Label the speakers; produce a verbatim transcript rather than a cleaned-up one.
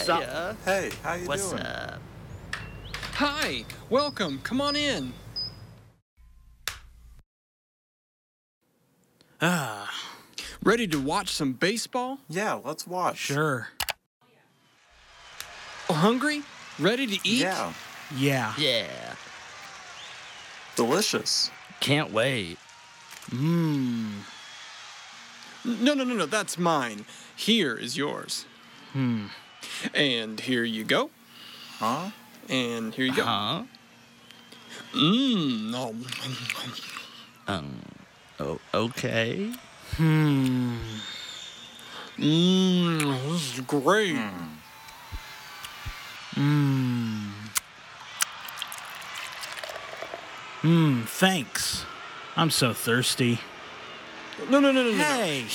Speaker 1: Sup?
Speaker 2: Hiya.
Speaker 3: Hey, how you
Speaker 2: What's
Speaker 3: doing?
Speaker 2: up?
Speaker 4: Hi, welcome. Come on in.
Speaker 1: Ah,
Speaker 4: Ready to watch some baseball?
Speaker 3: Yeah, let's watch.
Speaker 1: sure.
Speaker 4: Hungry? Ready to eat?
Speaker 3: Yeah,
Speaker 1: Yeah.
Speaker 2: Yeah.
Speaker 3: delicious.
Speaker 2: Can't wait.
Speaker 1: Mmm.
Speaker 4: No, no, no, no, that's mine. Here is yours.
Speaker 1: Hmm.
Speaker 4: And here you go.
Speaker 3: Huh?
Speaker 4: And here you go.
Speaker 2: Huh?
Speaker 4: Mmm. No.
Speaker 2: Um. Oh, okay.
Speaker 1: Hmm.
Speaker 4: Mmm. This is great.
Speaker 1: Mmm. Mmm, thanks. I'm so thirsty.
Speaker 4: No, no, no, no, no.
Speaker 1: Hey.